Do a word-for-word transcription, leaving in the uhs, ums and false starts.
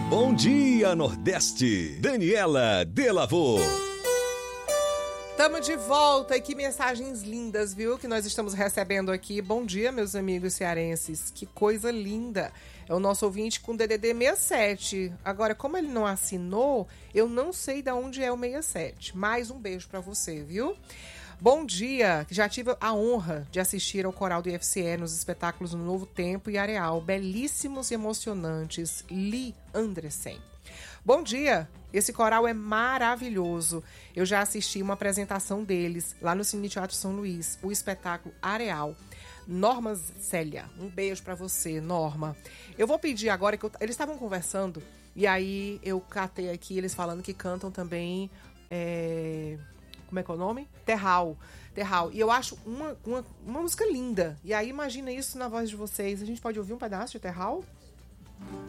Bom dia, Nordeste. Daniela Delavô. Estamos de volta e que mensagens lindas, viu? Que nós estamos recebendo aqui. Bom dia, meus amigos cearenses. Que coisa linda. É o nosso ouvinte com D D D sessenta e sete. Agora, como ele não assinou, eu não sei de onde é o sessenta e sete. Mais um beijo para você, viu? Bom dia. Já tive a honra de assistir ao coral do I F C E nos espetáculos no Novo Tempo e Areal. Belíssimos e emocionantes. Li Andressen. Bom dia, esse coral é maravilhoso. Eu já assisti uma apresentação deles lá no Cine Teatro São Luís, o espetáculo Areal. Norma Célia, um beijo pra você, Norma. Eu vou pedir agora, que eu, eles estavam conversando, e aí eu catei aqui eles falando que cantam também, é, como é que é o nome? Terral. Terral. E eu acho uma, uma, uma música linda. E aí imagina isso na voz de vocês. A gente pode ouvir um pedaço de Terral?